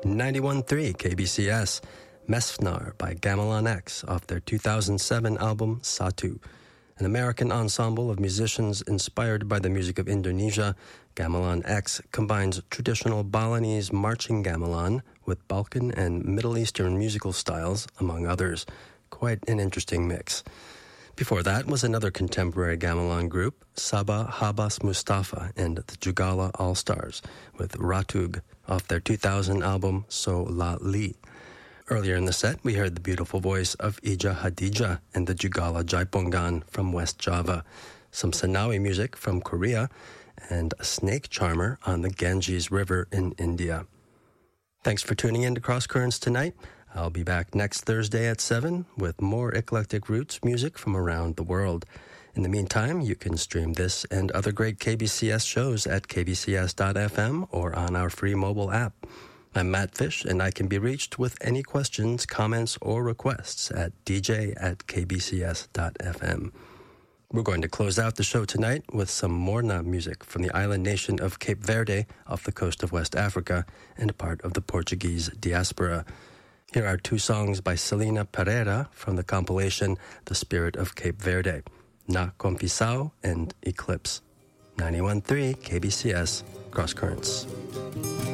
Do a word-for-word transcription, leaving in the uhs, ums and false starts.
ninety-one point three K B C S, Mesfnar by Gamelan X off their two thousand seven album Satu. An American ensemble of musicians inspired by the music of Indonesia, Gamelan X combines traditional Balinese marching gamelan with Balkan and Middle Eastern musical styles, among others. Quite an interesting mix. Before that was another contemporary gamelan group, Sabah Habas Mustafa and the Jugala All-Stars, with Ratug off their two thousand album So La Li. Earlier in the set, we heard the beautiful voice of Ija Hadija and the Jugala Jaipongan from West Java, some Sanawi music from Korea, and a snake charmer on the Ganges River in India. Thanks for tuning in to Cross Currents tonight. I'll be back next Thursday at seven with more eclectic roots music from around the world. In the meantime, you can stream this and other great K B C S shows at k b c s dot f m or on our free mobile app. I'm Matt Fish, and I can be reached with any questions, comments, or requests at d j at k b c s dot f m. We're going to close out the show tonight with some Morna music from the island nation of Cape Verde off the coast of West Africa and part of the Portuguese diaspora. Here are two songs by Celina Pereira from the compilation The Spirit of Cape Verde, Na Confissao and Eclipse. ninety-one point three K B C S, Cross Currents.